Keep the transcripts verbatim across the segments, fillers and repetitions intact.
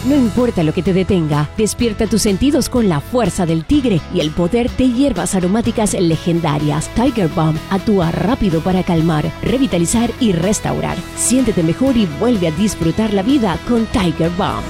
No importa lo que te detenga, despierta tus sentidos con la fuerza del tigre y el poder de hierbas aromáticas legendarias. Tiger Balm actúa rápido para calmar, revitalizar y restaurar. Siéntete mejor y vuelve a disfrutar la vida con Tiger Balm.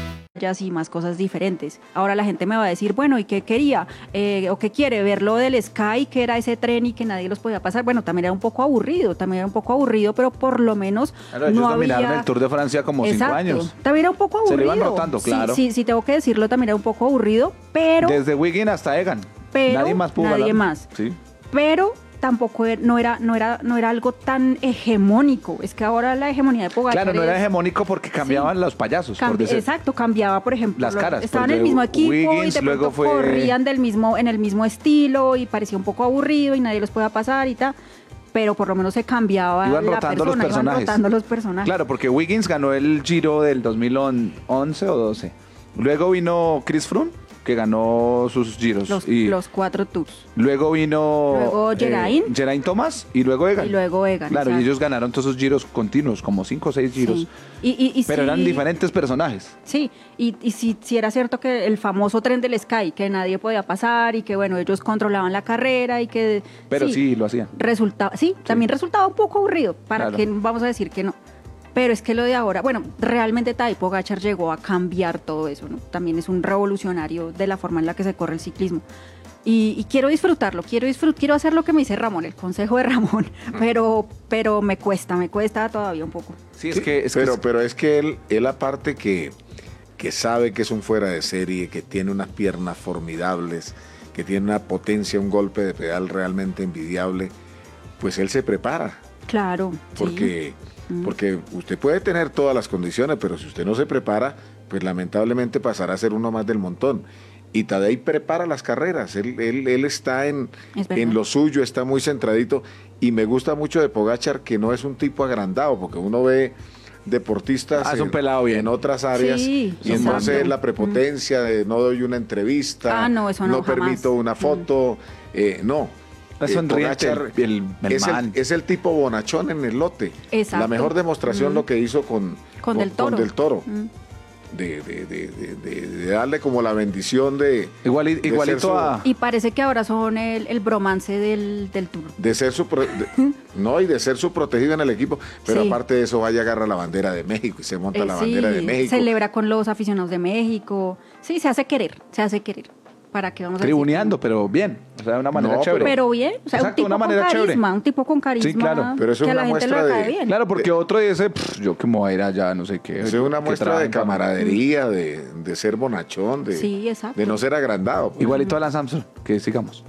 Y más cosas diferentes. Ahora la gente me va a decir, bueno, ¿y qué quería? Eh, ¿O qué quiere? ¿Ver lo del Sky, que era ese tren y que nadie los podía pasar? Bueno, también era un poco aburrido, también era un poco aburrido, pero por lo menos claro, ellos no dominaron había... el Tour de Francia como Exacto. cinco años. También era un poco aburrido. Se le iban rotando, claro. Sí, sí, sí, tengo que decirlo, también era un poco aburrido, pero... Desde Wiggins hasta Egan. Pero nadie más pudo Nadie ganar. más. Sí. Pero... tampoco era, no era no era no era algo tan hegemónico. Es que ahora la hegemonía de Pogacar Claro, no es, era hegemónico porque cambiaban sí. los payasos. Cam por decir. Exacto, cambiaba, por ejemplo, las caras. Estaban en el mismo equipo Wiggins, y de luego pronto fue... corrían del mismo, en el mismo estilo y parecía un poco aburrido y nadie los podía pasar y tal. Pero por lo menos se cambiaba iban la rotando persona, los personajes. iban rotando los personajes. Claro, porque Wiggins ganó el Giro del dos mil once o doce. Luego vino Chris Froome, que ganó sus giros. Los, y los cuatro tours. Luego vino luego Geraint. Eh, Geraint Thomas y luego Egan. Y luego Egan. Claro, exacto. y ellos ganaron todos esos giros continuos, como cinco o seis giros. Sí. Y, y, y pero sí, eran diferentes personajes. Sí, y, y sí, sí era cierto que el famoso tren del Sky, que nadie podía pasar y que bueno, ellos controlaban la carrera y que... Pero sí, sí lo hacían. Resultaba, sí, sí, también resultaba un poco aburrido, para claro. que vamos a decir que no. Pero es que lo de ahora, bueno, realmente Tadej Pogačar llegó a cambiar todo eso, ¿no? También es un revolucionario de la forma en la que se corre el ciclismo. Y, y quiero disfrutarlo, quiero disfrut, quiero hacer lo que me dice Ramón, el consejo de Ramón, pero, pero me cuesta, me cuesta todavía un poco. Sí, es que... Es pero, que es... pero es que él, él aparte que, que sabe que es un fuera de serie, que tiene unas piernas formidables, que tiene una potencia, un golpe de pedal realmente envidiable, pues él se prepara. Claro, porque... sí. Porque usted puede tener todas las condiciones, pero si usted no se prepara, pues lamentablemente pasará a ser uno más del montón. Y Tadej prepara las carreras, él, él, él está en, en lo suyo, está muy centradito. Y me gusta mucho de Pogačar que no es un tipo agrandado, porque uno ve deportistas ah, es un en, pelado bien. en otras áreas sí, y entonces exacto. la prepotencia de no doy una entrevista, ah, no, eso no, no permito una foto, mm. eh, no. Es sonriente, eh, el, el, el es, man. el, es el tipo bonachón en el lote. Exacto. La mejor demostración mm. lo que hizo con, con, con Del Toro, con del toro. Mm. De, de, de, de, de, de darle como la bendición de... Igual, de igualito su, a... Y parece que ahora son el, el bromance del, del Tour. De ser su... De, no, y de ser su protegido en el equipo. Pero sí. aparte de eso, vaya a agarrar la bandera de México y se monta eh, la sí, bandera de México. Celebra con los aficionados de México. Sí, se hace querer, se hace querer. ¿Para qué vamos a tribuneando, pero bien, o sea, de una manera no, chévere. Pero bien, o sea, exacto, un tipo una manera con carisma, chévere. un tipo con carisma, sí, claro. Pero eso que es a una la gente le muestra cae de... bien. Claro, porque otro dice, yo que me voy a ir allá, no sé qué. Eso es una muestra de camaradería, de, de ser bonachón, de, sí, exacto. de no ser agrandado. Pues. Igualito a Lance Armstrong, que sigamos.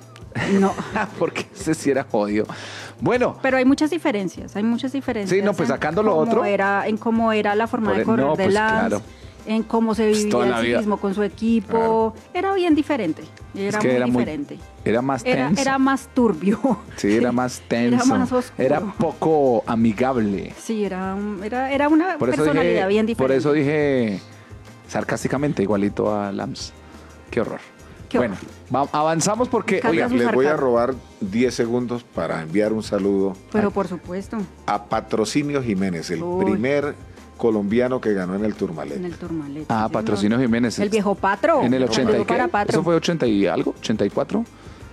No. Porque ese sí era jodido. Bueno. Pero hay muchas diferencias, hay muchas diferencias. Sí, no, pues sacando lo otro. Era, en cómo era la forma de correr no, de pues, Lance. Claro. En cómo se vivía pues el ciclismo con su equipo, claro. Era bien diferente, era es que muy era diferente. Muy, era más tenso. Era, era más turbio. Sí, era más tenso. Era más oscuro. Era poco amigable. Sí, era, era, era una por personalidad dije, bien diferente. Por eso dije sarcásticamente igualito a Lance. Qué horror. Qué bueno, horror. avanzamos porque... Oiga, les voy a robar diez segundos para enviar un saludo. Pero a, por supuesto. A Patrocinio Jiménez, el Uy. primer... colombiano que ganó en el Tourmalet. En el Tourmalet. Ah, sí, Patrocinio no. Jiménez. El viejo Patro. En el ochenta y para qué? ¿Eso fue ochenta y algo? ¿ochenta y cuatro?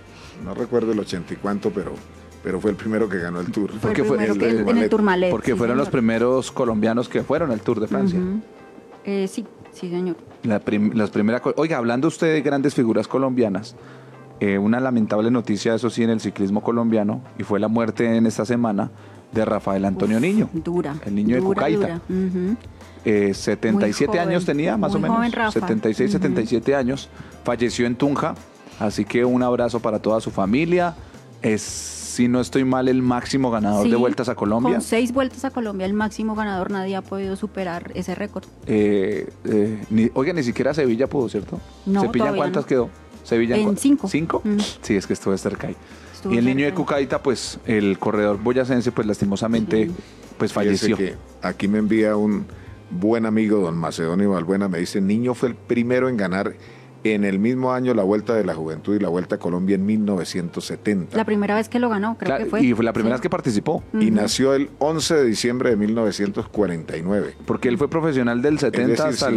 No recuerdo el ochenta y cuánto, pero, pero fue el primero que ganó el Tour. Fue el primero que el, en el Tourmalet. Porque sí, fueron señor. los primeros colombianos que fueron al Tour de Francia. Uh-huh. eh, sí, sí, señor. La prim, las primeras... Oiga, hablando usted de grandes figuras colombianas, eh, una lamentable noticia, eso sí, en el ciclismo colombiano, y fue la muerte en esta semana de Rafael Antonio Uf, Niño. Dura. El niño dura, de Cucaita. Uh-huh. Eh, setenta y siete años tenía, más muy o menos. Joven, Rafa. setenta y seis, uh-huh. setenta y siete años. Falleció en Tunja. Así que un abrazo para toda su familia. Es, si no estoy mal, el máximo ganador sí, de vueltas a Colombia. Con seis vueltas a Colombia, el máximo ganador, nadie ha podido superar ese récord. Eh, eh, ni, oiga, ni siquiera Sevilla pudo, ¿cierto? No, ¿Cepillan cuántas no. quedó? Sevilla en cu- cinco. ¿Cinco? Mm. Sí, es que estuvo cerca ahí. Estuvo y el niño cerca. de Cucaita, pues, el corredor boyacense, pues, lastimosamente, sí. pues, falleció. Que aquí me envía un buen amigo, don Macedonio Valbuena, me dice, Niño fue el primero en ganar en el mismo año la Vuelta de la Juventud y la Vuelta a Colombia en mil novecientos setenta. La primera vez que lo ganó, creo Claro, que fue. Y fue la primera sí. vez que participó. Y Ujú. nació el once de diciembre de mil novecientos cuarenta y nueve. Porque él fue profesional del setenta Es decir, hasta sí.